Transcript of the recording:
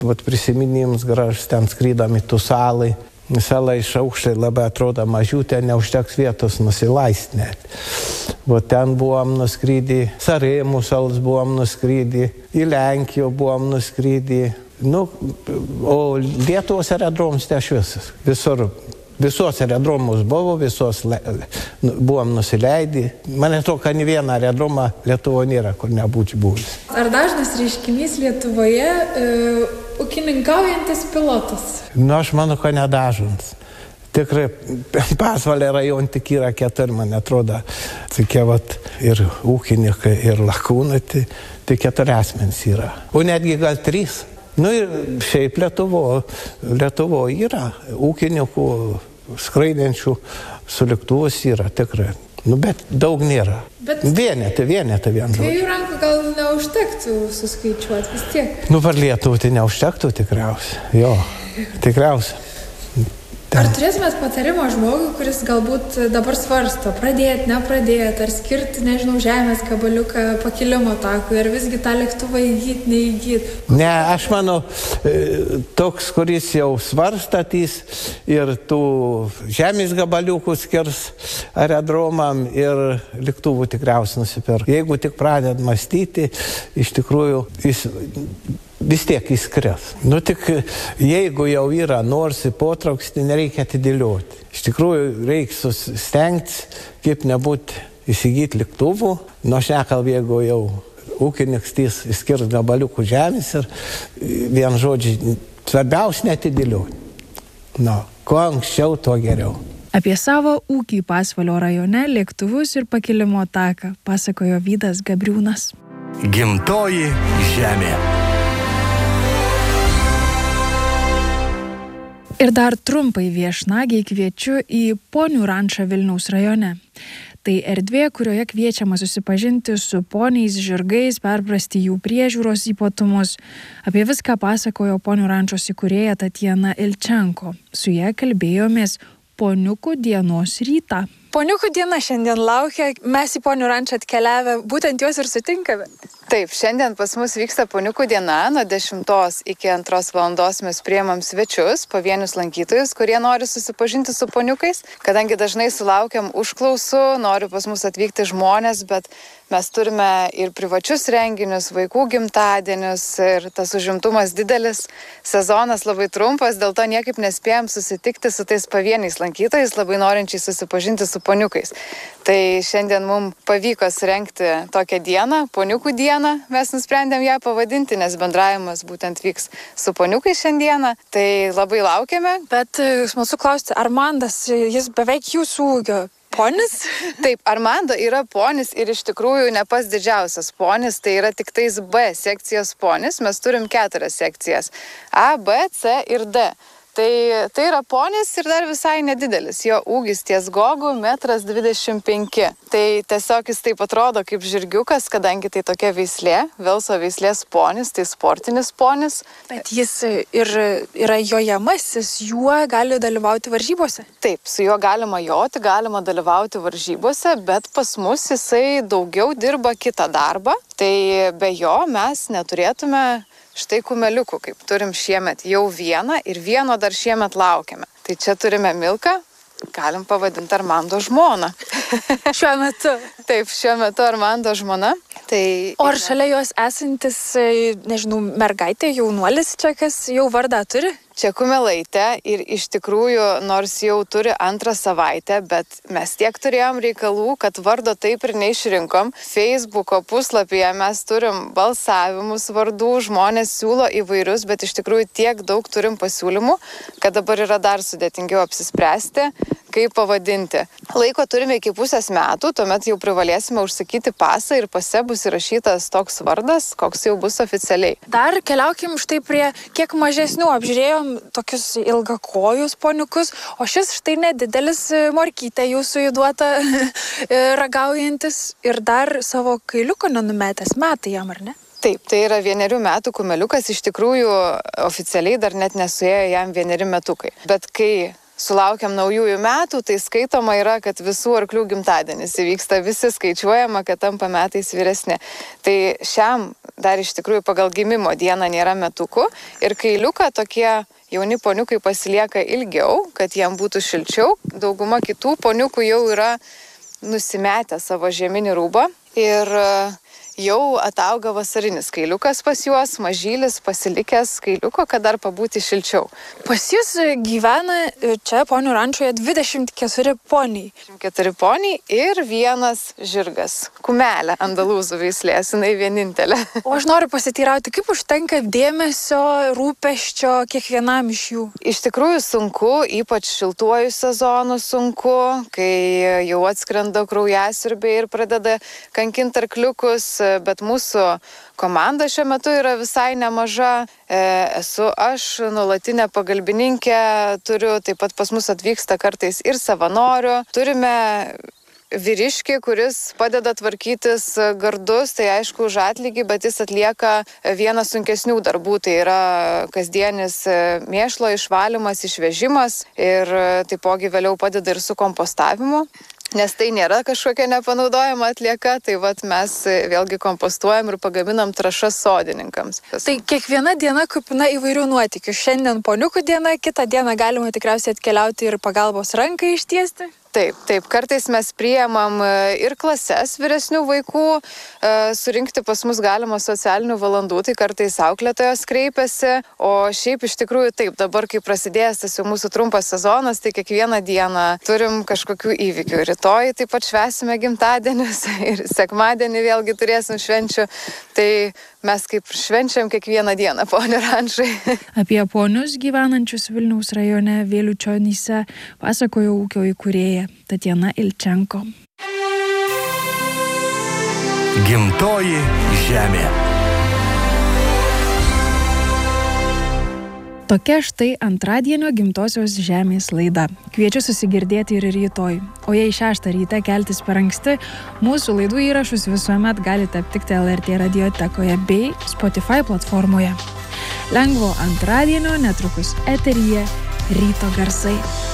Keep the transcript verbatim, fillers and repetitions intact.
Vat prisiminims gražus, ten skrydam į Tusalai. Sala iš aukštai labai atrodo mažiutė, neužteks vietos nusilaist net. Vat ten buvom nuskrydi, Sarėmų salas buvom nuskrydi, į Lenkiją buvom nuskrydi. Nu, o Lietuvos aerodromus tai aš visas, visur. Visos aerodromus buvo, visos le, buvom nusileidi. Man atrodo, kad ne vieną aerodromą Lietuvoje nėra, kur nebūtų buvęs. Ar dažnas reiškinys Lietuvoje e, ūkininkaujantis pilotas? Nu, aš manau, kad nedažnas. Tikrai, Pasvalio rajone tik yra keturi, man atrodo, tokie vat ir ūkininkai, ir lakūnai, tai, tai keturi asmenys yra. O netgi gal trys. Nu ir šiaip Lietuvo, Lietuvo yra ūkininkų skraidančių su lėktuvus yra tikrai. Nu, bet daug nėra. Bet vienetai, vienetai vien. Dviejų rankų gal neužtektų suskaičiuoti vis tiek. Nu, per Lietuvą tai neužtektų tikriausiai. Jo, tikriausiai. Ar turėtumėt patarimą žmogui, kuris galbūt dabar svarsto, pradėti, nepradėti, ar skirti, nežinau, žemės gabaliuką pakilimo takui, ar visgi tą lėktuvą įgyti, neįgyti? Ne, aš manau, toks, kuris jau svarstatys ir tų žemės gabaliukų skirs aerodromam ir lėktuvų tikriausiai nusipirk. Jeigu tik pradėt mąstyti, iš tikrųjų jis vis tiek įskris. Nu tik jeigu jau yra nors į potrauks, tai nereikia atidėlioti. Iš tikrųjų reikia susistengti, kaip nebūti įsigyti lėktuvų. Nu aš nekalbu, jeigu jau ūkininkas įskirs gabaliukų žemės ir vien žodžiai, svarbiausia neatidėlioti. Nu, kuo anksčiau, tuo geriau. Apie savo ūkį Pasvalio rajone, lėktuvus ir pakilimo taką pasakojo Vydas Gabriūnas. Gimtoji žemė. Ir dar trumpai viešnagiai kviečiu į Ponių rančą Vilniaus rajone. Tai erdvė, kurioje kviečiama susipažinti su poniais, žirgais, perprasti jų priežiūros ypatumus. Apie viską pasakojo Ponių rančos įkūrėja Tatjana Ilčenko. Su ja kalbėjomės Poniukų dienos rytą. Poniukų diena šiandien laukia, mes į Ponių rančą atkeliavę, būtent juos ir sutinkame. Taip, šiandien pas mus vyksta Poniukų diena, nuo dešimtos iki antros valandos mes priimam svečius, pavienius lankytojus, kurie nori susipažinti su poniukais. Kadangi dažnai sulaukiam užklausų, nori pas mus atvykti žmonės, bet mes turime ir privačius renginius, vaikų gimtadienius ir tas užimtumas didelis, sezonas labai trumpas, dėl to niekaip nespėjom susitikti su tais pavieniais lankytojais, labai norinčiai susipažinti su poniukais. Tai šiandien mums pavyko surengti tokią dieną, Poniukų dieną. Mes nusprendėm ją pavadinti, nes bendravimas būtent vyks su poniukais šiandieną. Tai labai laukiame. Bet smalsu klausti, Armandas, jis beveik jūsų ūgio ponis? Taip, Armando yra ponis ir iš tikrųjų ne pats didžiausias ponis, tai yra tik tais B sekcijos ponis. Mes turim keturias sekcijas. A, B, C ir D. Tai, tai yra ponis ir dar visai nedidelis. Jo ūgis ties gogų metras dvidešimt penki. Tai tiesiog jis taip atrodo kaip žirgiukas, kadangi tai tokia veislė, Velso veislės ponis, tai sportinis ponis. Bet jis ir yra jojamasis, juo gali dalyvauti varžybose? Taip, su juo galima joti, galima dalyvauti varžybose, bet pas mus jisai daugiau dirba kitą darbą. Tai be jo mes neturėtume štai kumeliukų, kaip turim šiemet jau vieną ir vieno dar šiemet laukiame. Tai čia turime Milką, galim pavadinti Armando žmoną. Šiuo metu. Taip, šiuo metu Armando žmona. Tai... O ar šalia jos esantis, nežinau, mergaitė, jaunuolis čia, kas jau vardą turi? Čia Kumelaitė ir iš tikrųjų, nors jau turi antrą savaitę, bet mes tiek turėjom reikalų, kad vardo taip ir neišrinkom. Facebooko puslapyje mes turim balsavimus vardų, žmonės siūlo įvairius, bet iš tikrųjų tiek daug turim pasiūlymų, kad dabar yra dar sudėtingiau apsispręsti, kaip pavadinti. Laiko turime iki pusės metų, tuomet jau privalėsime užsakyti pasą ir pase bus įrašytas toks vardas, koks jau bus oficialiai. Dar keliaukim štai prie kiek mažesnių, apžiūrėjom tokius ilgakojus poniukus, o šis štai nedidelis morkytė jūsų įduota ragaujantis ir dar savo kailiuko nenumetęs, metai jam, ar ne? Taip, tai yra vienerių metų kumeliukas, iš tikrųjų oficialiai dar net nesuėjo jam vieneri metukai. Bet kai sulaukiam naujųjų metų, tai skaitoma yra, kad visų arklių gimtadienis įvyksta, visi skaičiuojama, kad tampa metais vyresni. Tai šiam dar iš tikrųjų pagal gimimo dieną nėra metukų ir kailiuką tokie jauni poniukai pasilieka ilgiau, kad jiem būtų šilčiau. Dauguma kitų poniukų jau yra nusimetę savo žieminį rūbą ir jau atauga vasarinis kailiukas pas juos, mažylis pasilikęs kailiuko, kad dar pabūti šilčiau. Pas jūs gyvena čia ponių rančoje dvidešimt keturi poniai. dvidešimt keturi poniai ir vienas žirgas. Kumelė andalūzų veislės, jinai vienintelė. O aš noriu pasiteirauti, kaip užtenka dėmesio, rūpesčio kiekvienam iš jų? Iš tikrųjų sunku, ypač šiltuoju sezonu sunku, kai jau atskrenda kraujasiurbiai ir pradeda kankinti arkliukus, bet mūsų komanda šiuo metu yra visai nemaža. Esu aš, nuolatinė pagalbininkė, turiu, taip pat pas mus atvyksta kartais ir savanorių. Turime vyriškį, kuris padeda tvarkytis gardus, tai aišku už atlygį, bet jis atlieka vieną sunkesnių darbų, tai yra kasdienis mėšlo išvalymas, išvežimas ir taipogi vėliau padeda ir su kompostavimu. Nes tai nėra kažkokia nepanaudojama atlieka, tai vat mes vėlgi kompostuojam ir pagaminam trąšas sodininkams. Tai kiekviena diena kupina įvairių nuotykių. Šiandien poniukų diena, kitą dieną galima tikriausiai atkeliauti ir pagalbos ranką ištiesti. Taip, taip, kartais mes priėmam ir klases vyresnių vaikų, surinkti pas mus galima socialinių valandų, tai kartais auklėtojos kreipiasi, o šiaip iš tikrųjų taip, dabar kai prasidėjęs tas jau mūsų trumpas sezonas, tai kiekvieną dieną turim kažkokių įvykių. Rytoj taip pat švęsime gimtadienius ir sekmadienį vėlgi turėsim švenčių, tai mes kaip švenčiam kiekvieną dieną ponių rančai. Apie ponius gyvenančius Vilniaus rajone Vėliučionyse pasakojo ūkio įkūrėja Tatjana Ilčenko. Gimtoji žemė. Tokia štai antradienio Gimtosios žemės laida. Kviečiu susigirdėti ir rytoj. O jei šeštą rytą keltis per anksti, mūsų laidų įrašus visuomet galite aptikti L R T radiotekoje bei Spotify platformoje. Lengvo antradienio netrukus eteryje ryto garsai.